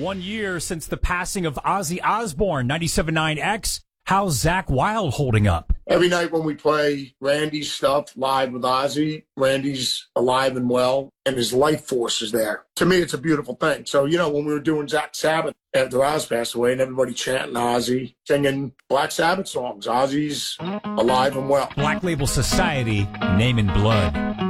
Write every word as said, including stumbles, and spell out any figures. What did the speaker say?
One year since the passing of Ozzy Osbourne, ninety-seven point nine X. How's Zach Wilde holding up? Every night when we play Randy's stuff live with Ozzy, Randy's alive and well, and his life force is there. To me, it's a beautiful thing. So, you know, when we were doing Zach Sabbath after Oz passed away and everybody chanting Ozzy, singing Black Sabbath songs, Ozzy's alive and well. Black Label Society, Name in Blood.